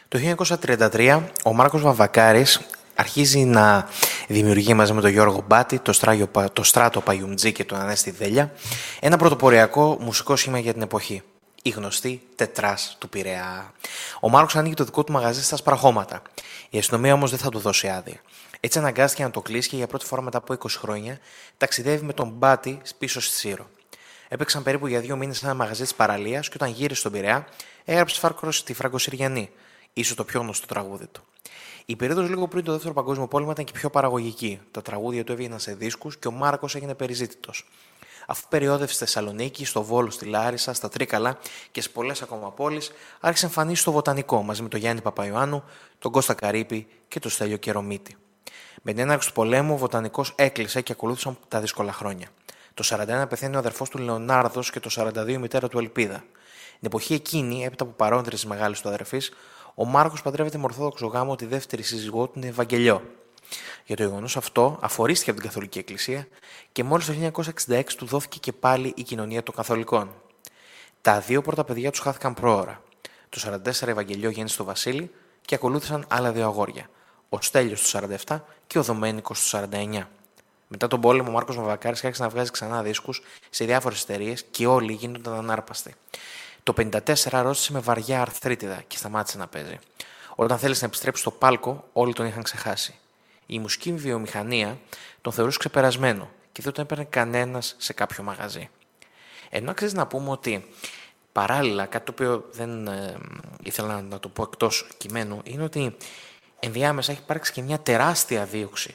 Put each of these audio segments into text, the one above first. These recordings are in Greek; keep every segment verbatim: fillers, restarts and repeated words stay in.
Το χίλια εννιακόσια τριάντα τρία ο Μάρκος Βαμβακάρης αρχίζει να δημιουργεί μαζί με τον Γιώργο Μπάτη, το, στράγιο, το Στράτο Παγιουμτζή και τον Ανέστη Δέλια ένα πρωτοποριακό μουσικό σχήμα για την εποχή. Η γνωστή τετράς του Πειραιά. Ο Μάρκος ανοίγει το δικό του μαγαζί στα Σπραχώματα. Η αστυνομία όμως δεν θα του δώσει άδεια. Έτσι αναγκάστηκε να το κλείσει και για πρώτη φορά μετά από είκοσι χρόνια ταξιδεύει με τον Μπάτη πίσω στη Σύρο. Έπαιξαν περίπου για δύο μήνες σε ένα μαγαζί της παραλίας και όταν γύρισε στον Πειραιά έγραψε τη Φραγκοσυριανή, ίσως το πιο γνωστό τραγούδι του. Η περίοδος λίγο πριν το Δεύτερο Παγκόσμιο Πόλεμο ήταν και πιο παραγωγική. Τα τραγούδια του έβγαιναν σε δίσκους και ο Μάρκος έγινε περιζήτητος. Αφού περιόδευσε στη Θεσσαλονίκη, στο Βόλο, στη Λάρισα, στα Τρίκαλα και σε πολλές ακόμα πόλεις, άρχισε να εμφανίσει στο Βοτανικό μαζί με τον Γιάννη Παπαϊωάννου, τον Κώστα Καρύπη και τον Στέλιο Κερομίτη. Με την έναρξη του πολέμου, ο Βοτανικός έκλεισε και ακολούθησαν τα δύσκολα χρόνια. Το σαράντα ένα πεθαίνει ο αδερφός του Λεωνάρδος και το σαράντα δύο η μητέρα του Ελπίδα. Την εποχή εκείνη, έπειτα από παρόντερες της μεγάλης του αδερφής, ο Μάρκος παντρεύεται με ορθόδοξο γάμο τη δεύτερη σύζυγό του, την Ευαγγελιό. Για το γεγονός αυτό, αφορίστηκε από την Καθολική Εκκλησία και μόλις το χίλια εννιακόσια εξήντα έξι του δόθηκε και πάλι η κοινωνία των Καθολικών. Τα δύο πρώτα παιδιά τους χάθηκαν πρόωρα. Το σαράντα τέσσερα η Ευαγγελιό γέννησε στο Βασίλη και ακολούθησαν άλλα δύο αγόρια. Ο Στέλιος του σαράντα επτά και ο Δομένικος του σαράντα εννιά. Μετά τον πόλεμο, ο Μάρκος Βαμβακάρης άρχισε να βγάζει ξανά δίσκους σε διάφορες εταιρείες και όλοι γίνονταν ανάρπαστοι. Το πενήντα τέσσερα αρρώστησε με βαριά αρθρίτιδα και σταμάτησε να παίζει. Όταν θέλησε να επιστρέψει στο πάλκο, όλοι τον είχαν ξεχάσει. Η μουσική βιομηχανία τον θεωρούσε ξεπερασμένο και δεν τον έπαιρνε κανένας σε κάποιο μαγαζί. Ενώ αξίζει να πούμε ότι παράλληλα, κάτι το οποίο δεν ε, ήθελα να το πω εκτός κειμένου, είναι ότι ενδιάμεσα έχει υπάρξει και μια τεράστια δίωξη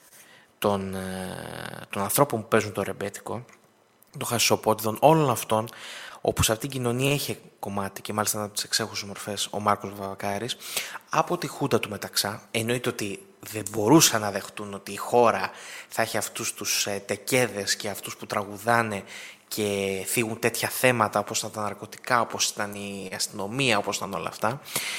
των, ε, των ανθρώπων που παίζουν το ρεμπέτικο, των χασισοπότιδων, όλων αυτών, όπου σε αυτήν την κοινωνία είχε κομμάτι και μάλιστα από τις εξέχουσες μορφές ο Μάρκος Βαμβακάρης, από τη Χούντα του Μεταξά. Εννοείται ότι δεν μπορούσαν να δεχτούν ότι η χώρα θα έχει αυτούς τους ε, τεκέδες και αυτούς που τραγουδάνε και θίγουν τέτοια θέματα όπως ήταν τα ναρκωτικά, όπως ήταν η αστυνομία, όπως ήταν όλα αυτά.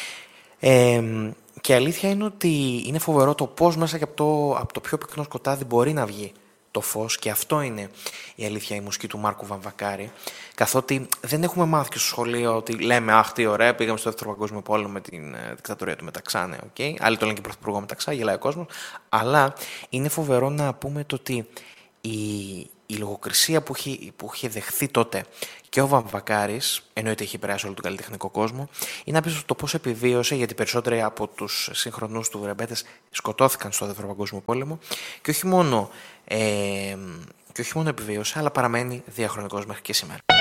Ε, και η αλήθεια είναι ότι είναι φοβερό το πώς μέσα και από το, από το πιο πυκνό σκοτάδι μπορεί να βγει το φως, και αυτό είναι η αλήθεια η μουσική του Μάρκου Βαμβακάρη, καθότι δεν έχουμε μάθει και στο σχολείο ότι λέμε αχ τι ωραία, πήγαμε στο Δεύτερο Παγκόσμιο Πόλεμο με την ε, δικτατορία του Μεταξά, ναι, okay. Άλλοι το λένε και πρωθυπουργό Μεταξά, γελάει ο κόσμος, αλλά είναι φοβερό να πούμε το ότι η, η λογοκρισία που είχε, που είχε δεχθεί τότε και ο Βαμβακάρης, εννοείται είχε περάσει όλο τον καλλιτεχνικό κόσμο, είναι απίστευτο το πώς επιβίωσε, γιατί περισσότεροι από τους συγχρονούς του ρεμπέτες σκοτώθηκαν στο Δεύτερο Παγκόσμιο Πόλεμο και όχι μόνο, ε, και όχι μόνο επιβίωσε, αλλά παραμένει διαχρονικός μέχρι και σήμερα.